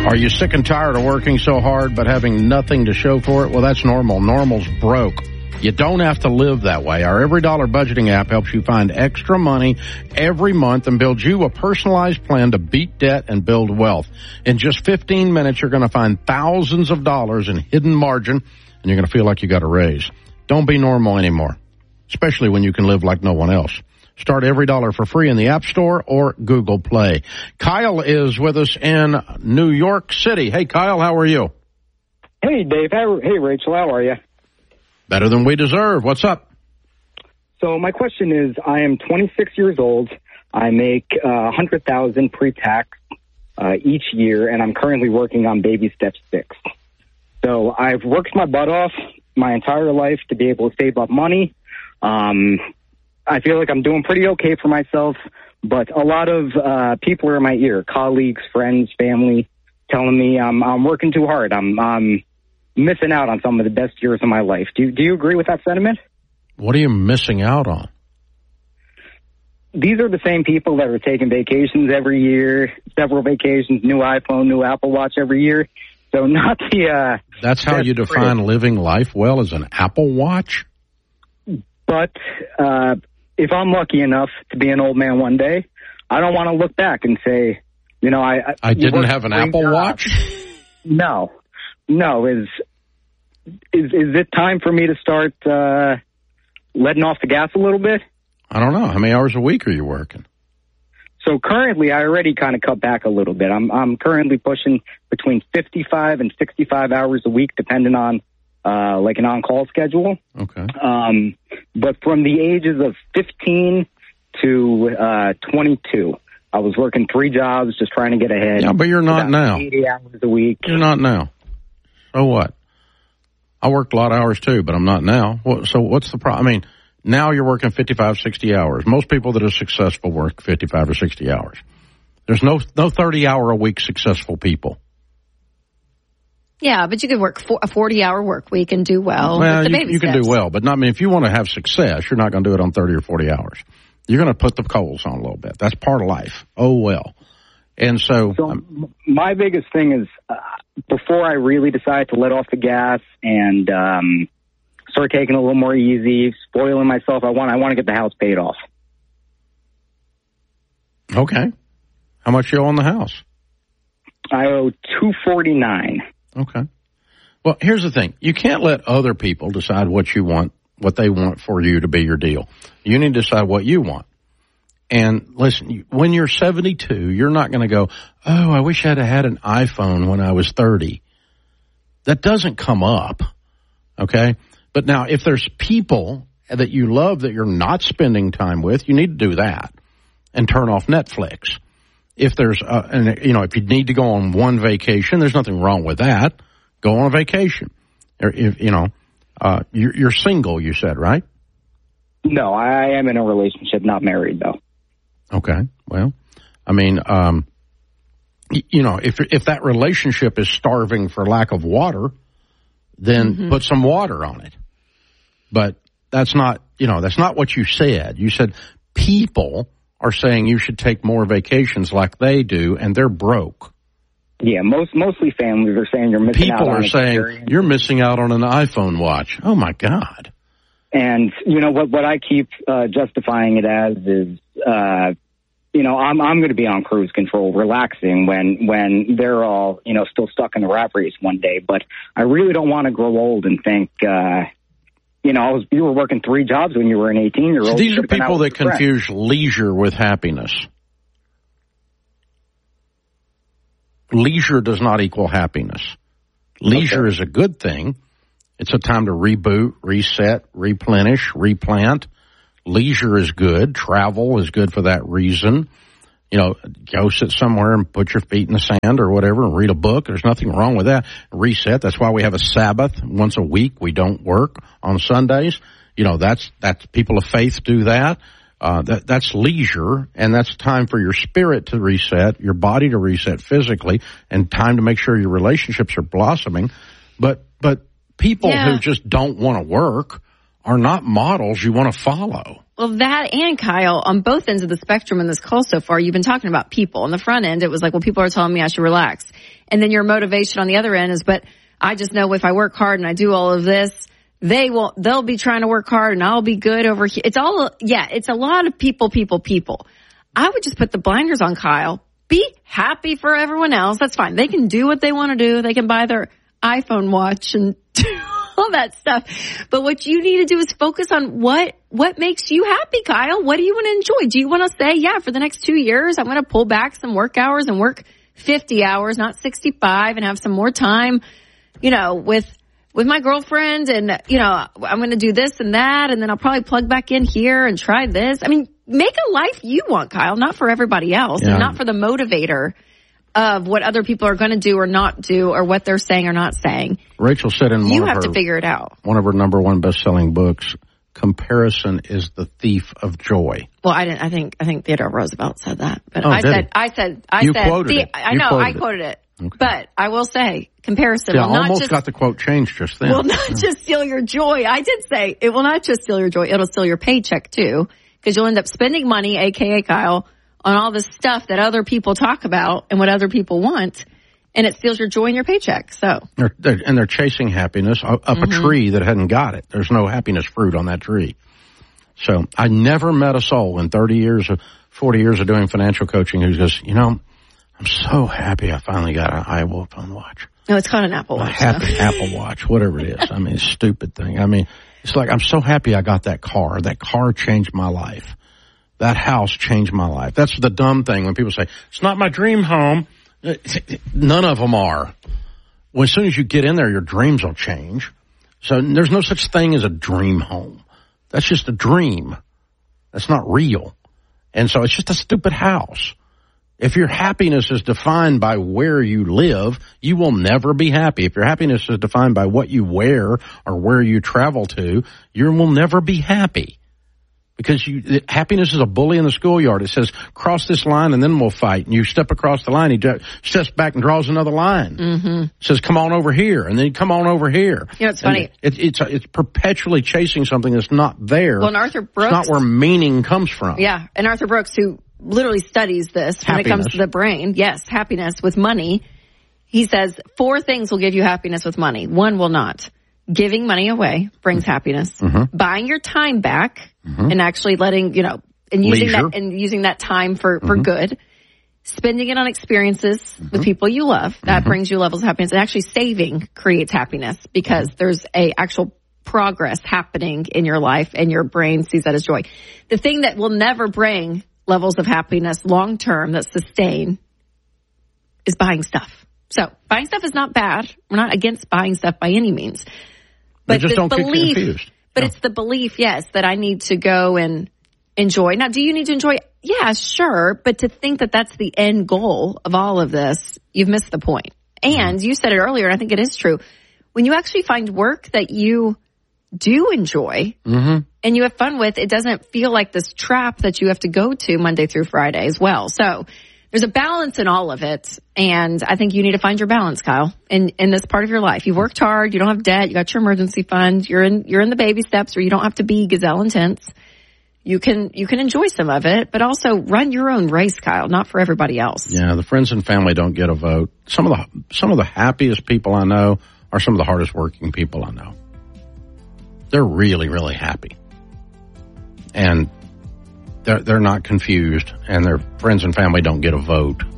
Are you sick and tired of working so hard but having nothing to show for it? Well, that's normal. Normal's broke. You don't have to live that way. Our Every Dollar budgeting app helps you find extra money every month and builds you a personalized plan to beat debt and build wealth. In just 15 minutes, you're going to find thousands of dollars in hidden margin, and you're going to feel like you got a raise. Don't be normal anymore, especially when you can live like no one else. Start Every Dollar for free in the App Store or Google Play. Kyle is with us in New York City. Hey, Kyle, how are you? Hey, Dave. Hey, Rachel. How are you? Better than we deserve. What's up? So my question is, I am 26 years old. I make $100,000 pre-tax each year, and I'm currently working on baby step 6. So I've worked my butt off my entire life to be able to save up money. I feel like I'm doing pretty okay for myself, but a lot of people are in my ear, colleagues, friends, family, telling me I'm working too hard. I'm missing out on some of the best years of my life. Do you agree with that sentiment? What are you missing out on? These are the same people that are taking vacations every year, several vacations, new iPhone, new Apple Watch every year. So not the... That's how you define living life well, as an Apple Watch? But if I'm lucky enough to be an old man one day, I don't want to look back and say, you know, I didn't have an Apple Watch? No. Is it time for me to start letting off the gas a little bit? I don't know. How many hours a week are you working? So currently, I already kind of cut back a little bit. I'm currently pushing between 55 and 65 hours a week, depending on like an on-call schedule. Okay. But from the ages of 15 to 22, I was working 3 jobs, just trying to get ahead. Yeah, but you're not now. 80 hours a week. You're not now. So what? I worked a lot of hours too, but I'm not now. So what's the problem? I mean, now you're working 55, 60 hours. Most people that are successful work 55 or 60 hours. There's no 30-hour-a-week successful people. Yeah, but you could work a 40-hour work week and do well. Well, with the baby you can do well, but not, I mean, if you want to have success, you're not going to do it on 30 or 40 hours. You're going to put the coals on a little bit. That's part of life. Oh, well. And so my biggest thing is before I really decide to let off the gas and start taking it a little more easy, spoiling myself, I want to get the house paid off. Okay. How much you owe on the house? I owe $249. Okay. Well, here's the thing. You can't let other people decide what you want, what they want for you to be your deal. You need to decide what you want. And listen, when you're 72, you're not going to go, oh, I wish I'd have had an iPhone when I was 30. That doesn't come up, okay? But now, if there's people that you love that you're not spending time with, you need to do that and turn off Netflix. If there's, if you need to go on one vacation, there's nothing wrong with that. Go on a vacation. Or if, you're single, you said, right? No, I am in a relationship, not married, though. Okay. Well, I mean, if that relationship is starving for lack of water, then put some water on it. But that's not what you said. You said people are saying you should take more vacations like they do, and they're broke. Yeah, mostly families are saying you're missing out on People are saying you're missing out on an iPhone watch. Oh, my God. And, what I keep justifying it as is, I'm going to be on cruise control, relaxing when they're all, still stuck in the rat race one day. But I really don't want to grow old and think, you were working 3 jobs when you were an 18-year-old. So these are people that confuse leisure with happiness. Leisure does not equal happiness. Leisure is a good thing. It's a time to reboot, reset, replenish, replant. Leisure is good. Travel is good for that reason. Go sit somewhere and put your feet in the sand or whatever and read a book. There's nothing wrong with that. Reset. That's why we have a Sabbath once a week. We don't work on Sundays. That's people of faith do that. That's leisure, and that's time for your spirit to reset, your body to reset physically, and time to make sure your relationships are blossoming. But people who just don't want to work are not models you want to follow. Well, that and Kyle, on both ends of the spectrum in this call so far, you've been talking about people. On the front end, it was like, well, people are telling me I should relax. And then your motivation on the other end is, but I just know if I work hard and I do all of this, they'll be trying to work hard and I'll be good over here. It's a lot of people. I would just put the blinders on, Kyle. Be happy for everyone else. That's fine. They can do what they want to do. They can buy their iPhone watch and do all that stuff. But what you need to do is focus on what makes you happy, Kyle. What do you want to enjoy? Do you want to say, yeah, for the next 2 years, I'm going to pull back some work hours and work 50 hours, not 65, and have some more time, with my girlfriend, and, I'm going to do this and that, and then I'll probably plug back in here and try this. I mean, make a life you want, Kyle, not for everybody else, and not for the motivator of what other people are going to do or not do, or what they're saying or not saying. Rachel said in you have to figure it out. One of her number one best-selling books, comparison is the thief of joy. Well, I think Theodore Roosevelt said that, but I said quoted it. I quoted it. Okay. But I will say, comparison will not almost got the quote changed just then. Will not just steal your joy. I did say it will not just steal your joy. It'll steal your paycheck too, because you'll end up spending money, aka Kyle, on all this stuff that other people talk about and what other people want, and it steals your joy and your paycheck. So they're chasing happiness up a tree that hadn't got it. There's no happiness fruit on that tree. So I never met a soul in 40 years of doing financial coaching who goes, I'm so happy I finally got an iPhone watch. No, it's called an Apple Watch. Apple Watch, whatever it is. I mean, stupid thing. I mean, it's like, I'm so happy I got that car. That car changed my life. That house changed my life. That's the dumb thing when people say, it's not my dream home. None of them are. Well, as soon as you get in there, your dreams will change. So there's no such thing as a dream home. That's just a dream. That's not real. And so it's just a stupid house. If your happiness is defined by where you live, you will never be happy. If your happiness is defined by what you wear or where you travel to, you will never be happy. Because happiness is a bully in the schoolyard. It says, cross this line and then we'll fight. And you step across the line, he steps back and draws another line. Mm-hmm. It says, come on over here. And then come on over here. It's funny. It's perpetually chasing something that's not there. Well, and Arthur Brooks. It's not where meaning comes from. Yeah. And Arthur Brooks, who literally studies this when it comes to the brain. Yes, happiness with money. He says 4 things will give you happiness with money. 1 will not. Giving money away brings happiness. Mm-hmm. Buying your time back and actually letting, and using that time for good. Spending it on experiences with people you love. That brings you levels of happiness. And actually saving creates happiness because there's a actual progress happening in your life and your brain sees that as joy. The thing that will never bring levels of happiness long term that sustain is buying stuff. So buying stuff is not bad. We're not against buying stuff by any means. But just don't get confused. But it's the belief, yes, that I need to go and enjoy. Now, do you need to enjoy? Yeah, sure. But to think that that's the end goal of all of this, you've missed the point. And you said it earlier, and I think it is true. When you actually find work that you do enjoy and you have fun with, it doesn't feel like this trap that you have to go to Monday through Friday as well. So there's a balance in all of it. And I think you need to find your balance, Kyle, in this part of your life. You've worked hard. You don't have debt. You got your emergency fund. You're in the baby steps where you don't have to be gazelle intense. You can enjoy some of it, but also run your own race, Kyle, not for everybody else. Yeah, the friends and family don't get a vote. Some of the happiest people I know are some of the hardest working people I know. They're really, really happy. And they're not confused, and their friends and family don't get a vote.